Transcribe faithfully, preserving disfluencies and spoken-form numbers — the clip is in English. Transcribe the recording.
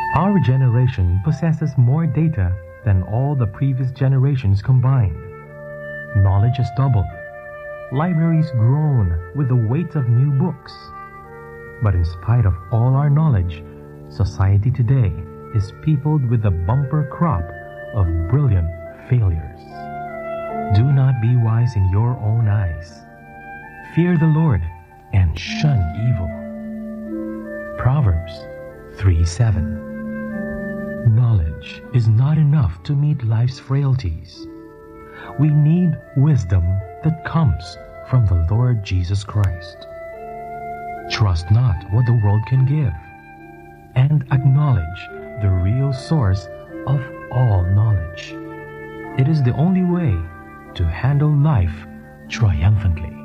Our generation possesses more data than all the previous generations combined. Knowledge has doubled. Libraries grown with the weight of new books. But in spite of all our knowledge, society today is peopled with a bumper crop of brilliant failures. Do not be wise in your own eyes. Fear the Lord and shun evil. Proverbs three seven. Knowledge is not enough to meet life's frailties. We need wisdom that comes from the Lord Jesus Christ. Trust not what the world can give, and acknowledge the real source of all knowledge. It is the only way to handle life triumphantly.